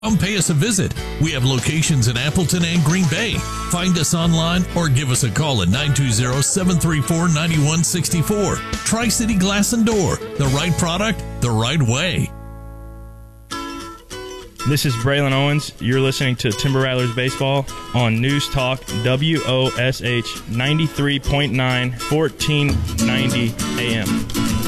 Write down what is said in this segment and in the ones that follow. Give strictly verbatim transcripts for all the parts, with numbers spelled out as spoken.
Come pay us a visit. We have locations in Appleton and Green Bay. Find us online or give us a call at nine two zero, seven three four, nine one six four. Tri-City Glass and Door. The right product, the right way. This is Braylon Owens. You're listening to Timber Rattlers Baseball on News Talk W O S H ninety-three point nine, fourteen ninety A M.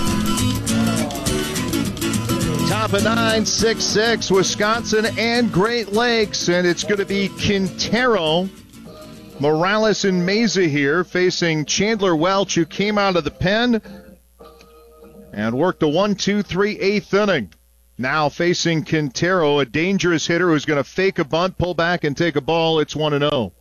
Top of nine six six, Wisconsin and Great Lakes, and it's going to be Quintero, Morales, and Meza here facing Chandler Welch, who came out of the pen and worked a one two three eighth inning. Now facing Quintero, a dangerous hitter who's going to fake a bunt, pull back, and take a ball. It's one and oh.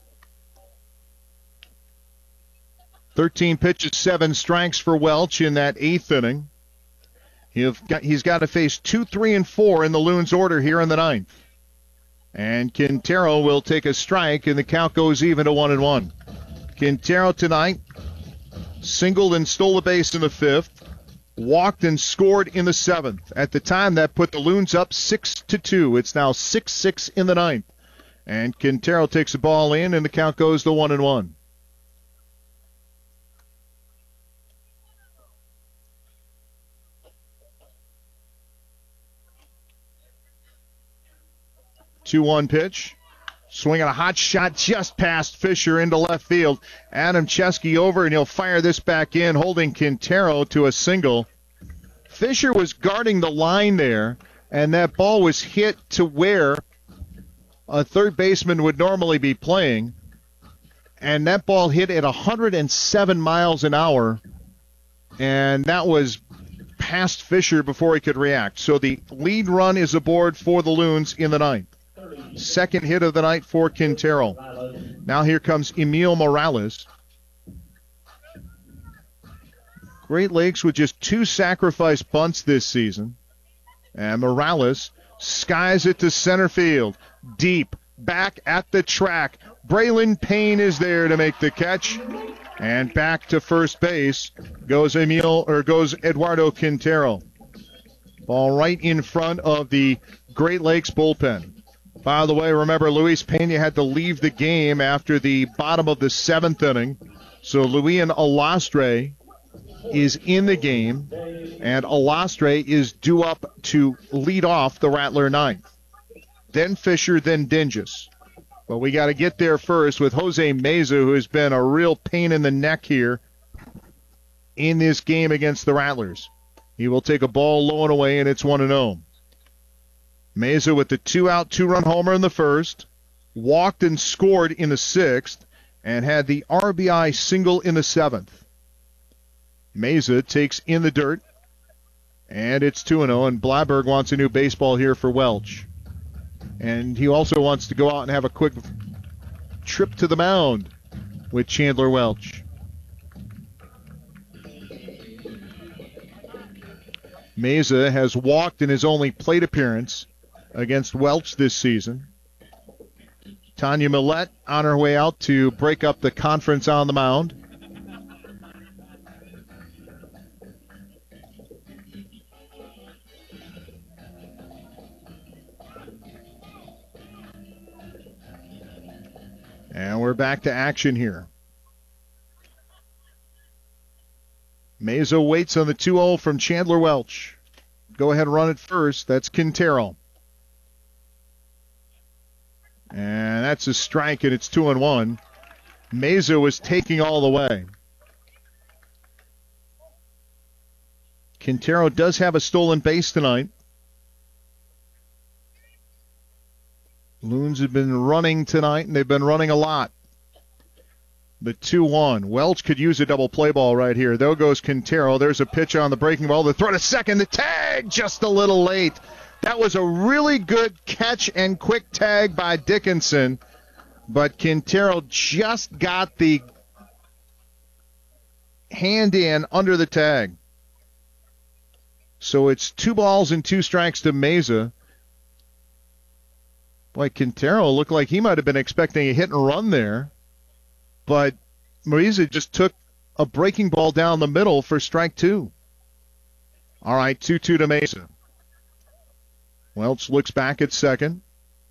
thirteen pitches, seven strikes for Welch in that eighth inning. He's got to face two, three, and four in the Loons order here in the ninth. And Quintero will take a strike, and the count goes even to one and one. Quintero tonight singled and stole a base in the fifth, walked and scored in the seventh. At the time, that put the Loons up six to two. It's now six six in the ninth. And Quintero takes the ball in, and the count goes to one and one. two one pitch. Swinging a hot shot just past Fisher into left field. Adam Chesky over, and he'll fire this back in, holding Quintero to a single. Fisher was guarding the line there, and that ball was hit to where a third baseman would normally be playing. And that ball hit at one hundred seven miles an hour, and that was past Fisher before he could react. So the lead run is aboard for the Loons in the ninth. Second hit of the night for Quintero. Now here comes Emil Morales. Great Lakes with just two sacrifice bunts this season. And Morales skies it to center field. Deep, back at the track. Braylon Payne is there to make the catch. And back to first base goes Emil, or goes Eduardo Quintero. Ball right in front of the Great Lakes bullpen. By the way, remember, Luis Pena had to leave the game after the bottom of the seventh inning. So Luian Alastre is in the game, and Alastre is due up to lead off the Rattler ninth. Then Fisher, then Dingus. But we got to get there first with Jose Meza, who has been a real pain in the neck here in this game against the Rattlers. He will take a ball low and away, and it's one and oh. Meza with the two-out, two-run homer in the first, walked and scored in the sixth, and had the R B I single in the seventh. Meza takes in the dirt, and it's two and oh, and Blyberg wants a new baseball here for Welch. And he also wants to go out and have a quick trip to the mound with Chandler Welch. Meza has walked in his only plate appearance against Welch this season. Tanya Millette on her way out to break up the conference on the mound. And we're back to action here. Meza waits on the two oh from Chandler Welch. Go ahead and run it first. That's Quintero. And that's a strike, and it's two and one. Meza was taking all the way. Quintero does have a stolen base tonight. Loons have been running tonight, and they've been running a lot. The two one. Welch could use a double play ball right here. There goes Quintero. There's a pitch on the breaking ball. The throw to second. The tag just a little late. That was a really good catch and quick tag by Dickinson. But Quintero just got the hand in under the tag. So it's two balls and two strikes to Meza. Boy, Quintero looked like he might have been expecting a hit and run there. But Meza just took a breaking ball down the middle for strike two. All right, two two to Meza. Welch looks back at second.